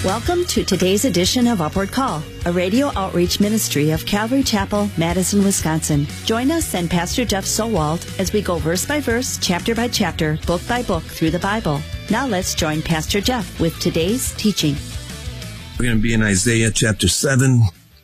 Welcome to today's edition of Upward Call, a radio outreach ministry of Calvary Chapel, Madison, Wisconsin. Join us and Pastor Jeff Sowald as we go verse by verse, chapter by chapter, book by book through the Bible. Now let's join Pastor Jeff with today's teaching. We're going to be in Isaiah chapter 7.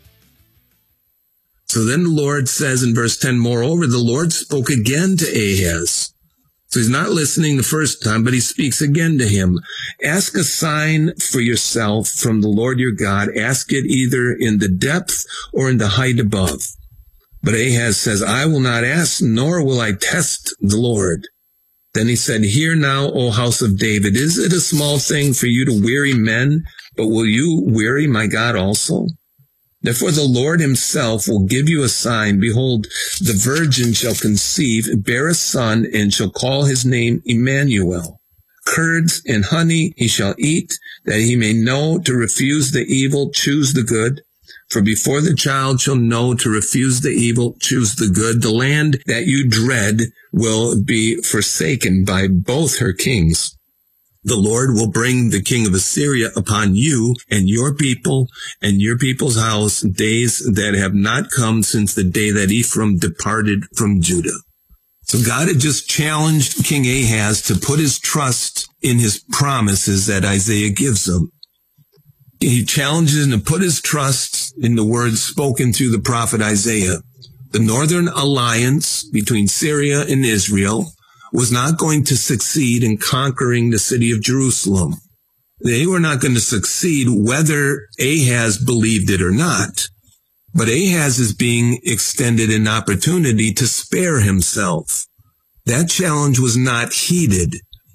So then the Lord says in verse 10, "Moreover, the Lord spoke again to Ahaz." So he's not listening the first time, but he speaks again to him. "Ask a sign for yourself from the Lord your God. Ask it either in the depth or in the height above." But Ahaz says, "I will not ask, nor will I test the Lord." Then he said, "Hear now, O house of David, is it a small thing for you to weary men, but will you weary my God also? Therefore the Lord himself will give you a sign. Behold, the virgin shall conceive, bear a son, and shall call his name Emmanuel. Curds and honey he shall eat, that he may know to refuse the evil, choose the good. For before the child shall know to refuse the evil, choose the good, the land that you dread will be forsaken by both her kings. The Lord will bring the king of Assyria upon you and your people's house, days that have not come since the day that Ephraim departed from Judah." So God had just challenged King Ahaz to put his trust in his promises that Isaiah gives him. He challenges him to put his trust in the words spoken through the prophet Isaiah. The northern alliance between Syria and Israel was not going to succeed in conquering the city of Jerusalem. They were not going to succeed whether Ahaz believed it or not. But Ahaz is being extended an opportunity to spare himself. That challenge was not heeded.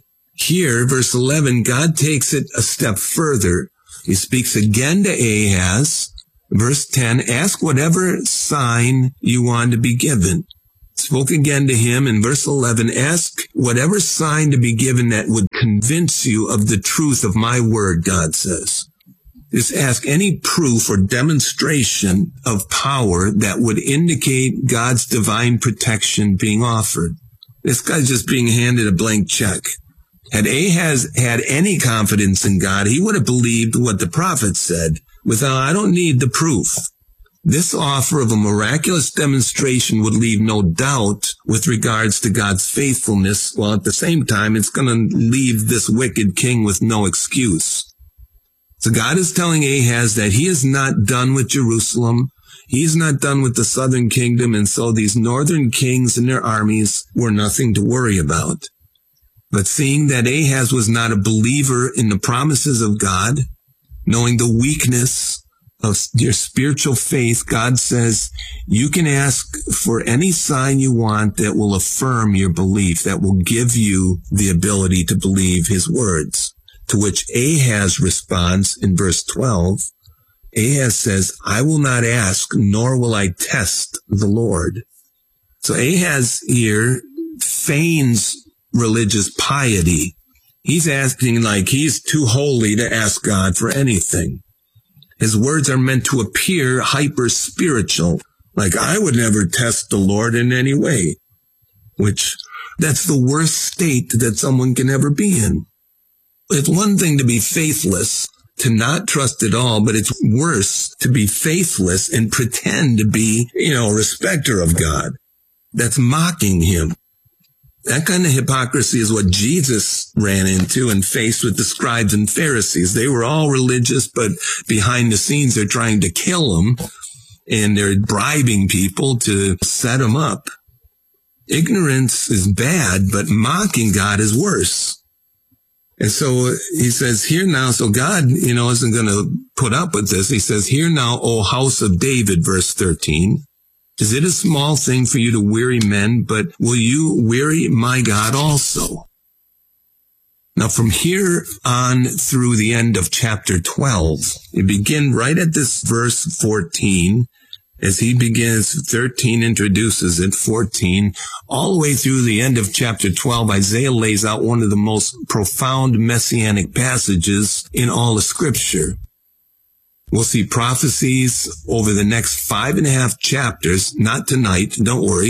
Here, verse 11, God takes it a step further. He speaks again to Ahaz. Verse 10, "Ask whatever sign you want to be given." Spoke again to him in verse 11, "Ask whatever sign to be given that would convince you of the truth of my word," God says. Just ask any proof or demonstration of power that would indicate God's divine protection being offered. This guy's just being handed a blank check. Had Ahaz had any confidence in God, he would have believed what the prophet said. I don't need the proof. This offer of a miraculous demonstration would leave no doubt with regards to God's faithfulness, while at the same time it's going to leave this wicked king with no excuse. So God is telling Ahaz that he is not done with Jerusalem. He's not done with the southern kingdom, and so these northern kings and their armies were nothing to worry about. But seeing that Ahaz was not a believer in the promises of God, knowing the weakness of your spiritual faith, God says, you can ask for any sign you want that will affirm your belief, that will give you the ability to believe his words. To which Ahaz responds in verse 12. Ahaz says, "I will not ask, nor will I test the Lord." So Ahaz here feigns religious piety. He's asking like he's too holy to ask God for anything. His words are meant to appear hyper-spiritual, like I would never test the Lord in any way, which that's the worst state that someone can ever be in. It's one thing to be faithless, to not trust at all, but it's worse to be faithless and pretend to be, a respecter of God. That's mocking him. That kind of hypocrisy is what Jesus ran into and faced with the scribes and Pharisees. They were all religious, but behind the scenes, they're trying to kill him, and they're bribing people to set him up. Ignorance is bad, but mocking God is worse. And so he says, "Hear now," so God, isn't going to put up with this. He says, "Hear now, O house of David," verse 13. "Is it a small thing for you to weary men, but will you weary my God also?" Now from here on through the end of chapter 12, you begin right at this verse 14, as he begins, 13 introduces it, 14, all the way through the end of chapter 12, Isaiah lays out one of the most profound messianic passages in all of Scripture. We'll see prophecies over the next 5.5 chapters, not tonight, don't worry.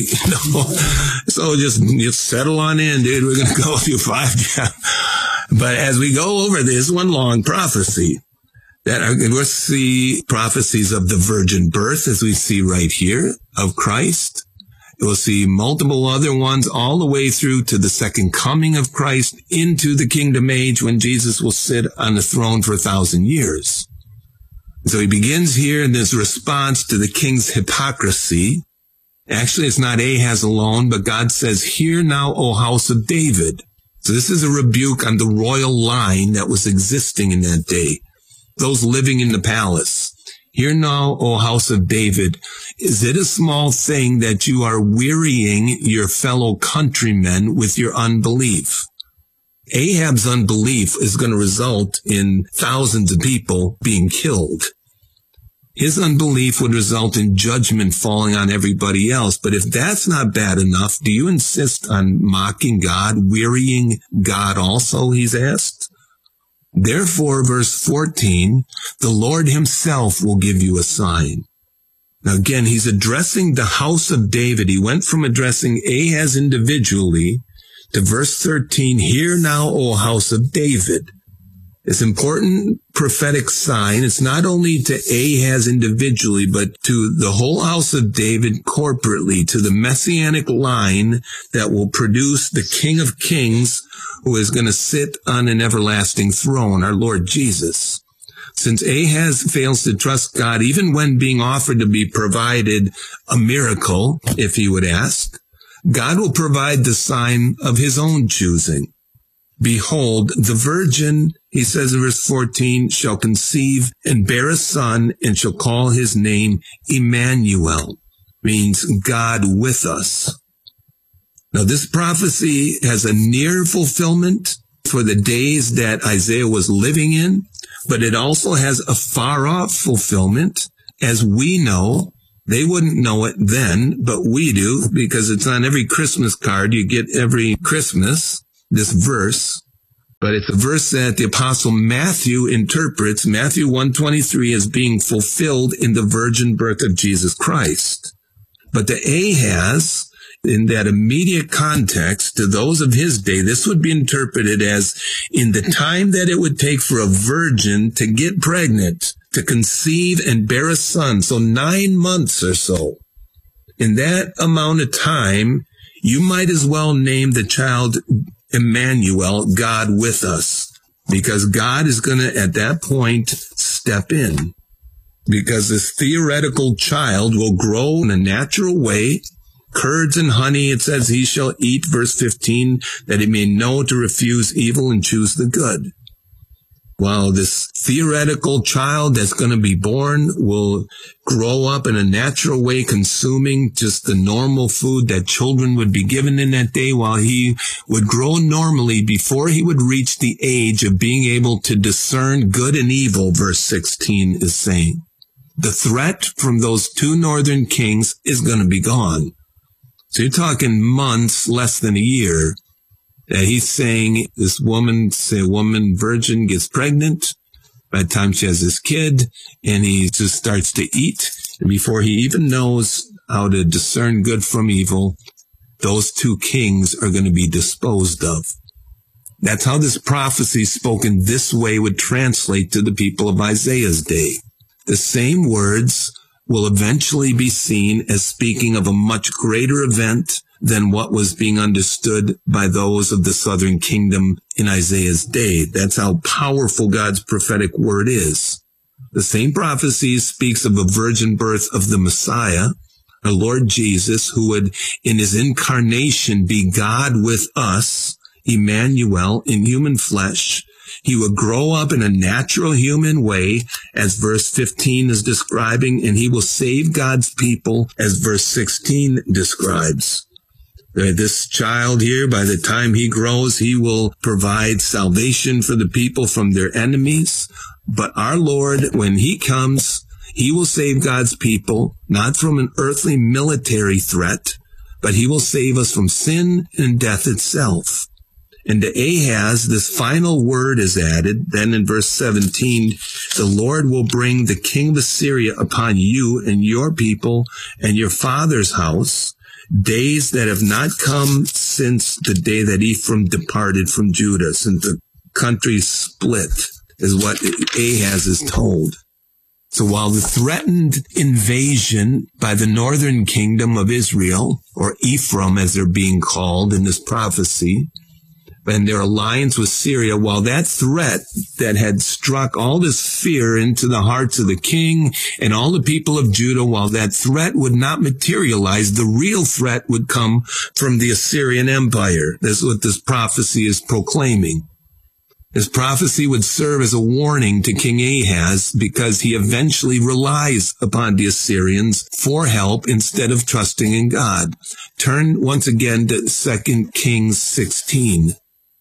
So just settle on in, dude. We're going to go through 5 chapters. But as we go over this one long prophecy, We'll see prophecies of the virgin birth, as we see right here, of Christ. We'll see multiple other ones all the way through to the second coming of Christ into the kingdom age when Jesus will sit on the throne for 1,000 years. So he begins here in this response to the king's hypocrisy. Actually, it's not Ahaz alone, but God says, "Hear now, O house of David." So this is a rebuke on the royal line that was existing in that day. Those living in the palace. "Hear now, O house of David, is it a small thing that you are wearying your fellow countrymen with your unbelief?" Ahab's unbelief is going to result in thousands of people being killed. His unbelief would result in judgment falling on everybody else. But if that's not bad enough, do you insist on mocking God, wearying God also, he's asked? "Therefore," verse 14, "the Lord himself will give you a sign." Now again, he's addressing the house of David. He went from addressing Ahaz individually to verse 13, "Hear now, O house of David." This important prophetic sign, it's not only to Ahaz individually, but to the whole house of David corporately, to the messianic line that will produce the King of Kings who is going to sit on an everlasting throne, our Lord Jesus. Since Ahaz fails to trust God, even when being offered to be provided a miracle, if he would ask, God will provide the sign of his own choosing. "Behold, the virgin," he says in verse 14, "shall conceive and bear a son and shall call his name Emmanuel," means God with us. Now this prophecy has a near fulfillment for the days that Isaiah was living in, but it also has a far off fulfillment, as we know. They wouldn't know it then, but we do, because it's on every Christmas card you get every Christmas, this verse. But it's a verse that the apostle Matthew interprets, Matthew 1:23, as being fulfilled in the virgin birth of Jesus Christ. But to Ahaz, in that immediate context, to those of his day, this would be interpreted as in the time that it would take for a virgin to get pregnant, to conceive and bear a son, so 9 months or so. In that amount of time, you might as well name the child Emmanuel, God with us, because God is going to, at that point, step in. Because this theoretical child will grow in a natural way. Curds and honey, it says he shall eat, verse 15, that he may know to refuse evil and choose the good. While this theoretical child that's going to be born will grow up in a natural way, consuming just the normal food that children would be given in that day, while he would grow normally before he would reach the age of being able to discern good and evil, verse 16 is saying. The threat from those two northern kings is going to be gone. So you're talking months, less than a year, that he's saying this woman, say a woman virgin gets pregnant by the time she has this kid, and he just starts to eat. And before he even knows how to discern good from evil, those two kings are going to be disposed of. That's how this prophecy spoken this way would translate to the people of Isaiah's day. The same words will eventually be seen as speaking of a much greater event than what was being understood by those of the southern kingdom in Isaiah's day. That's how powerful God's prophetic word is. The same prophecy speaks of a virgin birth of the Messiah, our Lord Jesus, who would in his incarnation be God with us, Emmanuel, in human flesh. He would grow up in a natural human way, as verse 15 is describing, and he will save God's people, as verse 16 describes. This child here, by the time he grows, he will provide salvation for the people from their enemies. But our Lord, when he comes, he will save God's people, not from an earthly military threat, but he will save us from sin and death itself. And to Ahaz, this final word is added. Then in verse 17, the Lord will bring the king of Assyria upon you and your people and your father's house, days that have not come since the day that Ephraim departed from Judah, since the country split. is what Ahaz is told. So while the threatened invasion by the northern kingdom of Israel, or Ephraim as they're being called in this prophecy, and their alliance with Syria, while that threat that had struck all this fear into the hearts of the king and all the people of Judah, while that threat would not materialize, the real threat would come from the Assyrian Empire. That's what this prophecy is proclaiming. This prophecy would serve as a warning to King Ahaz because he eventually relies upon the Assyrians for help instead of trusting in God. Turn once again to 2 Kings 16.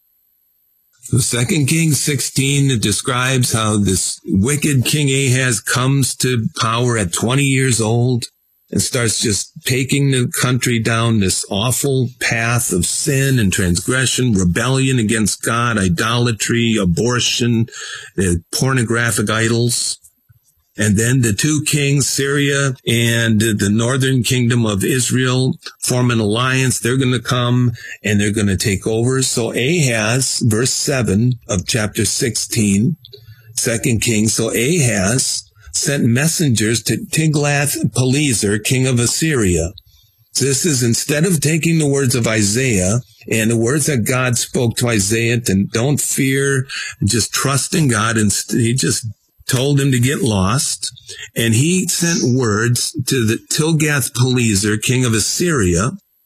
So 2 Kings 16 describes how this wicked King Ahaz comes to power at 20 years old and starts just taking the country down this awful path of sin and transgression, rebellion against God, idolatry, abortion, pornographic idols. And then the two kings, Syria and the northern kingdom of Israel, form an alliance. They're going to come and they're going to take over. So Ahaz, verse 7 of chapter 16, 2 Kings. So Ahaz sent messengers to Tiglath-Pileser, king of Assyria. So this is instead of taking the words of Isaiah and the words that God spoke to Isaiah, and don't fear, just trust in God, and he just told him to get lost, and he sent words to the Tiglath-Pileser, king of Assyria.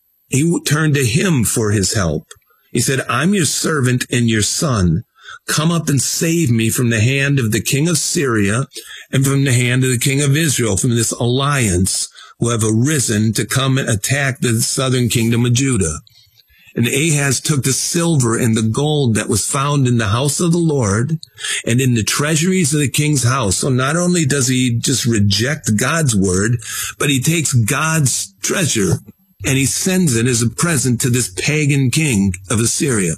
He turned to him for his help. He said, I'm your servant and your son. Come up and save me from the hand of the king of Syria and from the hand of the king of Israel, from this alliance who have arisen to come and attack the southern kingdom of Judah. And Ahaz took the silver and the gold that was found in the house of the Lord and in the treasuries of the king's house. So not only does he just reject God's word, but he takes God's treasure and he sends it as a present to this pagan king of Assyria.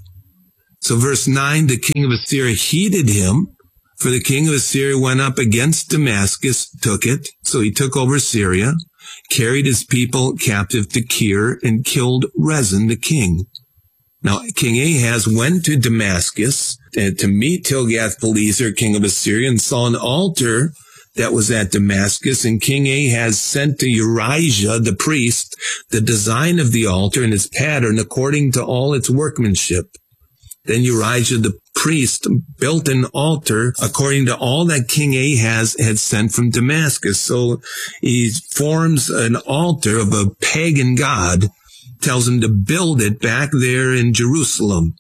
So verse 9, the king of Assyria heeded him, for the king of Assyria went up against Damascus, took it. So he took over Syria, carried his people captive to Kir, and killed Rezin the king. Now, King Ahaz went to Damascus to meet Tiglath-Pileser, king of Assyria, and saw an altar that was at Damascus, and King Ahaz sent to Urijah the priest the design of the altar and its pattern according to all its workmanship. Then Urijah the priest built an altar according to all that King Ahaz had sent from Damascus. So he forms an altar of a pagan god, tells him to build it back there in Jerusalem.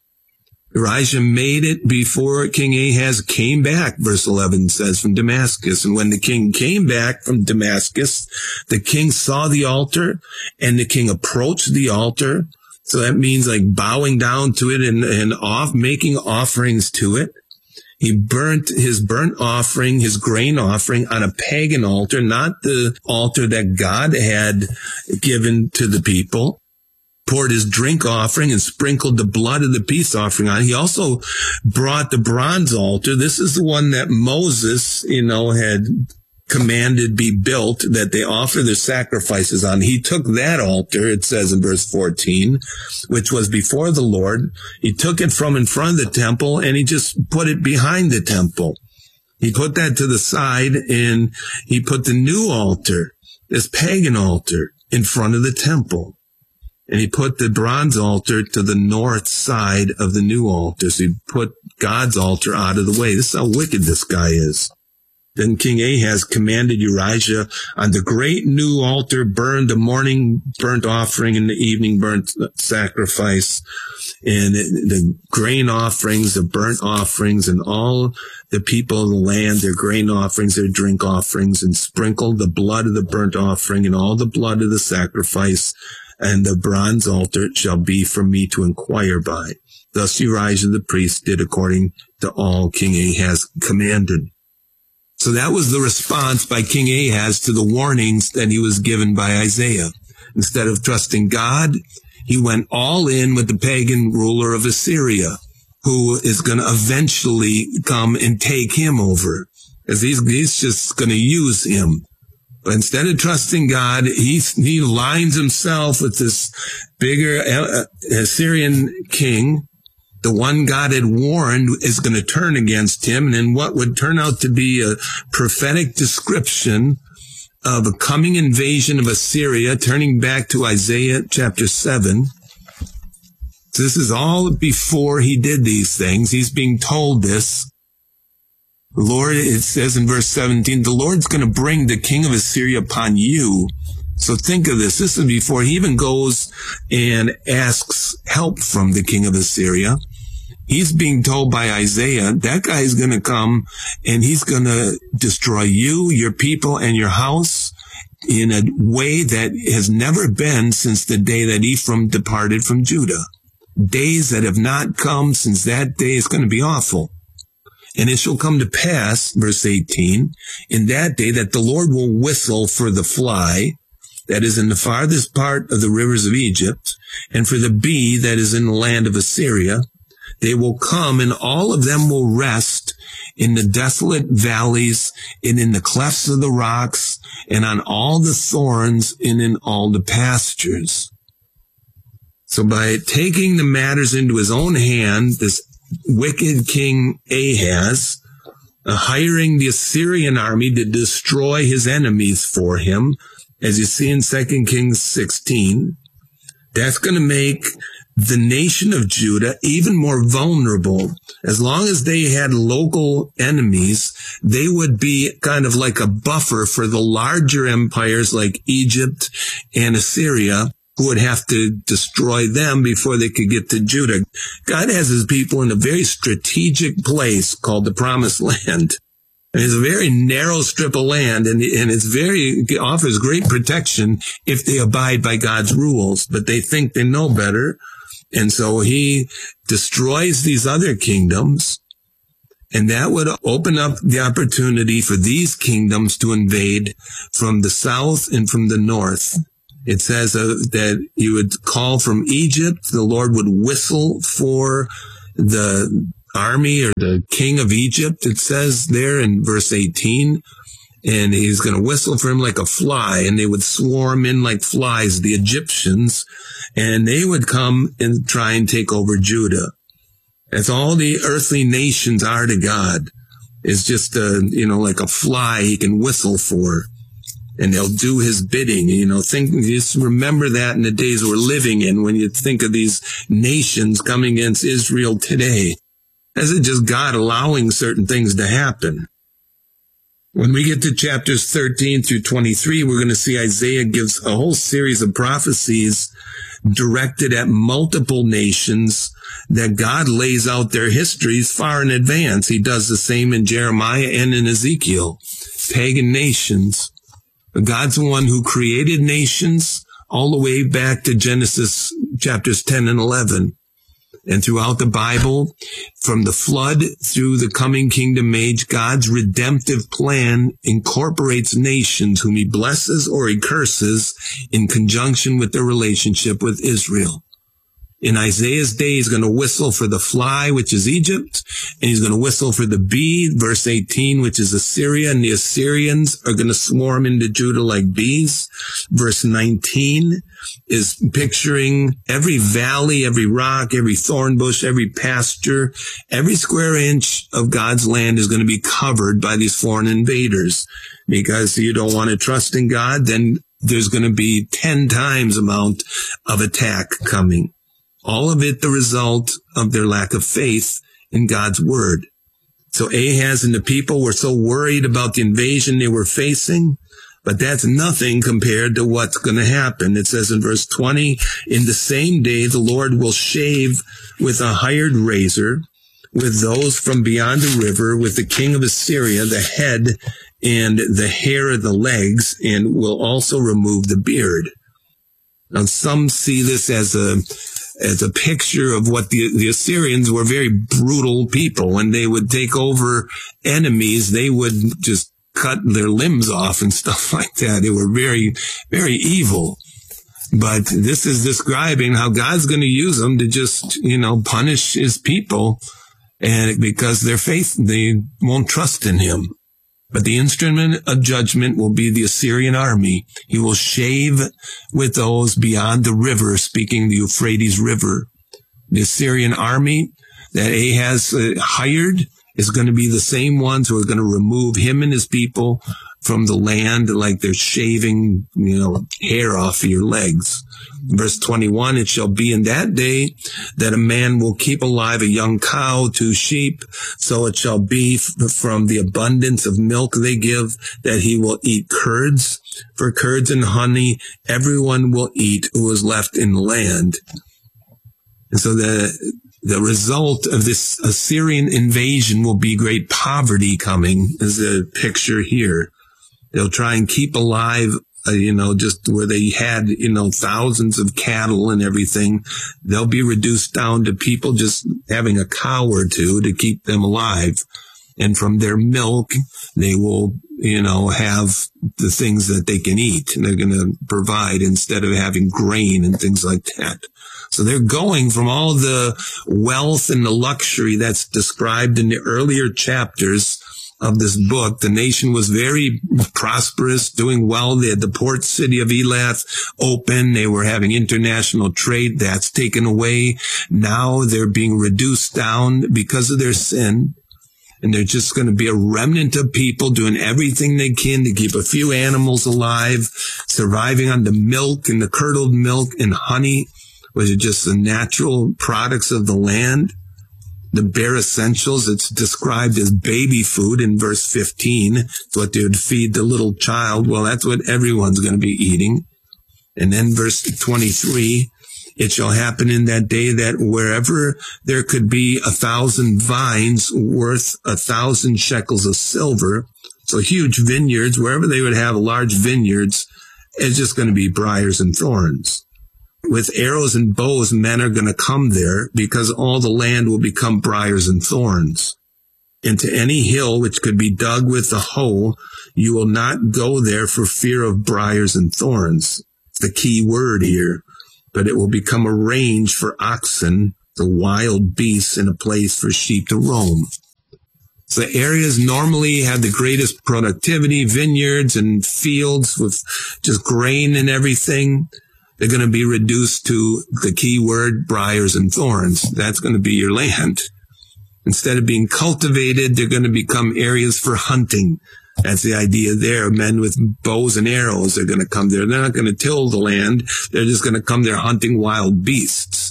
Urijah made it before King Ahaz came back, verse 11 says, from Damascus. And when the king came back from Damascus, the king saw the altar, and the king approached the altar. So that means like bowing down to it and making offerings to it. He burnt his burnt offering, his grain offering on a pagan altar, not the altar that God had given to the people. Poured his drink offering and sprinkled the blood of the peace offering on it. He also brought the bronze altar. This is the one that Moses, had commanded be built, that they offer their sacrifices on. He took that altar, it says in verse 14, which was before the Lord. He took it from in front of the temple and he just put it behind the temple. He put that to the side and he put the new altar, this pagan altar, in front of the temple. And he put the bronze altar to the north side of the new altar. So he put God's altar out of the way. This is how wicked this guy is. Then King Ahaz commanded Urijah on the great new altar, burn the morning burnt offering and the evening burnt sacrifice, and the grain offerings, the burnt offerings, and all the people of the land, their grain offerings, their drink offerings, and sprinkled the blood of the burnt offering and all the blood of the sacrifice, and the bronze altar shall be for me to inquire by. Thus Urijah the priest did according to all King Ahaz commanded. So that was the response by King Ahaz to the warnings that he was given by Isaiah. Instead of trusting God, he went all in with the pagan ruler of Assyria, who is going to eventually come and take him over, as he's just going to use him. But instead of trusting God, he aligns himself with this bigger Assyrian king, The one God had warned is going to turn against him, and in what would turn out to be a prophetic description of a coming invasion of Assyria, turning back to Isaiah chapter 7. This is all before he did these things. He's being told this. The Lord, it says in verse 17, the Lord's going to bring the king of Assyria upon you. So think of this. This is before he even goes and asks help from the king of Assyria. He's being told by Isaiah, that guy's going to come and he's going to destroy you, your people, and your house in a way that has never been since the day that Ephraim departed from Judah. Days that have not come since that day is going to be awful. And it shall come to pass, verse 18, in that day that the Lord will whistle for the fly that is in the farthest part of the rivers of Egypt, and for the bee that is in the land of Assyria. They will come, and all of them will rest in the desolate valleys, and in the clefts of the rocks, and on all the thorns, and in all the pastures. So by taking the matters into his own hand, this wicked king Ahaz, hiring the Assyrian army to destroy his enemies for him, as you see in 2 Kings 16, that's going to make the nation of Judah even more vulnerable. As long as they had local enemies, they would be kind of like a buffer for the larger empires like Egypt and Assyria, who would have to destroy them before they could get to Judah. God has his people in a very strategic place called the Promised Land. And it's a very narrow strip of land, and it offers great protection if they abide by God's rules, but they think they know better. And so he destroys these other kingdoms, and that would open up the opportunity for these kingdoms to invade from the south and from the north. It says that you would call from Egypt, the Lord would whistle for the army or the king of Egypt, it says there in verse 18, and he's going to whistle for him like a fly, and they would swarm in like flies, the Egyptians, and they would come and try and take over Judah. That's all the earthly nations are to God. It's just, like a fly he can whistle for, and they'll do his bidding. Just remember that in the days we're living in when you think of these nations coming against Israel today. Isn't just God allowing certain things to happen? When we get to chapters 13 through 23, we're going to see Isaiah gives a whole series of prophecies directed at multiple nations that God lays out their histories far in advance. He does the same in Jeremiah and in Ezekiel. Pagan nations. But God's the one who created nations all the way back to Genesis chapters 10 and 11. And throughout the Bible, from the flood through the coming kingdom age, God's redemptive plan incorporates nations whom he blesses or he curses in conjunction with their relationship with Israel. In Isaiah's day, he's going to whistle for the fly, which is Egypt, and he's going to whistle for the bee, verse 18, which is Assyria, and the Assyrians are going to swarm into Judah like bees. Verse 19 is picturing every valley, every rock, every thorn bush, every pasture, every square inch of God's land is going to be covered by these foreign invaders. Because you don't want to trust in God, then there's going to be 10 times amount of attack coming. All of it the result of their lack of faith in God's word. So Ahaz and the people were so worried about the invasion they were facing, but that's nothing compared to what's going to happen. It says in verse 20, in the same day the Lord will shave with a hired razor, with those from beyond the river, with the king of Assyria, the head and the hair of the legs, and will also remove the beard. Now some see this as a picture of what the Assyrians were very brutal people. When they would take over enemies, they would just cut their limbs off and stuff like that. They were very, very evil. But this is describing how God's going to use them to just, punish his people, and because their faith, they won't trust in him. But the instrument of judgment will be the Assyrian army. He will shave with those beyond the river, speaking the Euphrates River. The Assyrian army that Ahaz hired is going to be the same ones who are going to remove him and his people from the land like they're shaving, hair off of your legs. Verse 21, it shall be in that day that a man will keep alive a young cow, 2 sheep. So it shall be from the abundance of milk they give that he will eat curds. For curds and honey, everyone will eat who is left in the land. And so the result of this Assyrian invasion will be great poverty coming, as a picture here. They'll try and keep alive, just where they had, thousands of cattle and everything. They'll be reduced down to people just having a cow or two to keep them alive. And from their milk, they will, have the things that they can eat. And they're going to provide instead of having grain and things like that. So they're going from all the wealth and the luxury that's described in the earlier chapters of this book. The nation was very prosperous, doing well. They had the port city of Elath open. They were having international trade. That's taken away. Now they're being reduced down because of their sin. And they're just going to be a remnant of people doing everything they can to keep a few animals alive, surviving on the milk and the curdled milk and honey, which are just the natural products of the land. The bare essentials, it's described as baby food in verse 15. It's what they would feed the little child. Well, that's what everyone's going to be eating. And then verse 23, it shall happen in that day that wherever there could be 1,000 vines worth 1,000 shekels of silver, so huge vineyards, wherever they would have large vineyards, it's just going to be briars and thorns. With arrows and bows, men are going to come there because all the land will become briars and thorns. And to any hill which could be dug with a hoe, you will not go there for fear of briars and thorns. It's the key word here. But it will become a range for oxen, the wild beasts, and a place for sheep to roam. So the areas normally have the greatest productivity, vineyards and fields with just grain and everything. They're going to be reduced to the key word, briars and thorns. That's going to be your land. Instead of being cultivated, they're going to become areas for hunting. That's the idea there. Men with bows and arrows are going to come there. They're not going to till the land. They're just going to come there hunting wild beasts.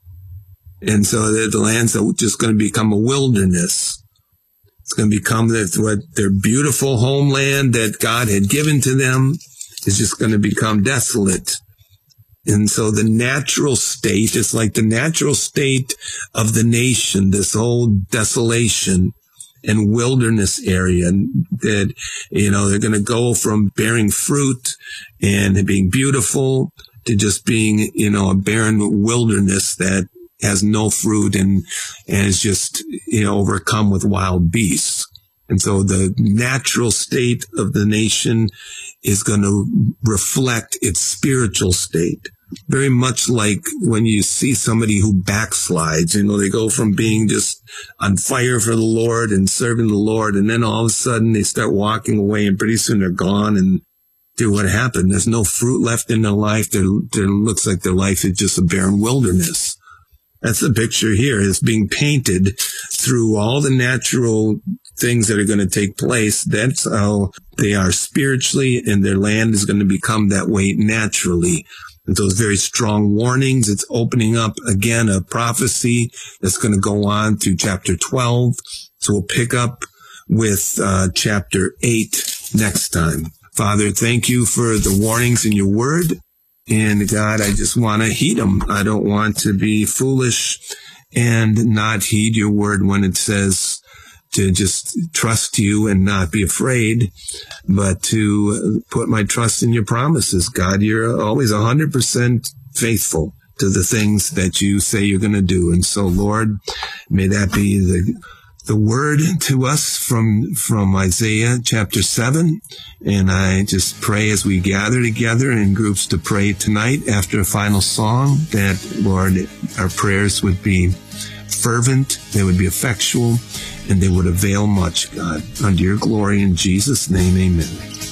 And so the land's just going to become a wilderness. It's going to become their beautiful homeland that God had given to them is just going to become desolate. And so the natural state is like the natural state of the nation, this whole desolation and wilderness area that, they're going to go from bearing fruit and being beautiful to just being, a barren wilderness that has no fruit and is just, overcome with wild beasts. And so the natural state of the nation is going to reflect its spiritual state. Very much like when you see somebody who backslides, they go from being just on fire for the Lord and serving the Lord, and then all of a sudden they start walking away, and pretty soon they're gone. And dude, what happened? There's no fruit left in their life. There looks like their life is just a barren wilderness. That's the picture here. It's being painted through all the natural things that are going to take place. That's how they are spiritually, and their land is going to become that way naturally. And those very strong warnings, it's opening up again a prophecy that's going to go on through chapter 12. So we'll pick up with chapter 8 next time. Father, thank you for the warnings in your word. And God, I just want to heed them. I don't want to be foolish and not heed your word when it says to just trust you and not be afraid, but to put my trust in your promises. God, you're always 100% faithful to the things that you say you're going to do. And so, Lord, may that be the word to us from Isaiah chapter 7. And I just pray as we gather together in groups to pray tonight after a final song that, Lord, our prayers would be fervent, they would be effectual, and they would avail much, God, unto your glory. In Jesus' name, amen.